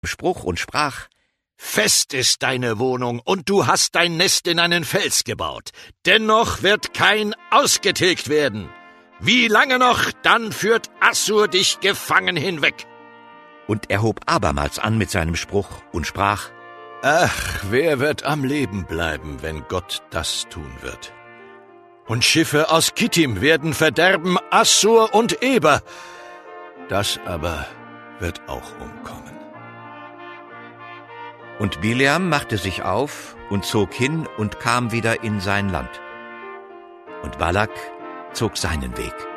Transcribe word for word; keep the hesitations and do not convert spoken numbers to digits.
Spruch und sprach: Fest ist deine Wohnung, und du hast dein Nest in einen Fels gebaut. Dennoch wird kein ausgetilgt werden. Wie lange noch, dann führt Assur dich gefangen hinweg. Und er hob abermals an mit seinem Spruch und sprach: Ach, wer wird am Leben bleiben, wenn Gott das tun wird? Und Schiffe aus Kittim werden verderben Assur und Eber. Das aber wird auch umkommen. Und Bileam machte sich auf und zog hin und kam wieder in sein Land. Und Balak zog seinen Weg.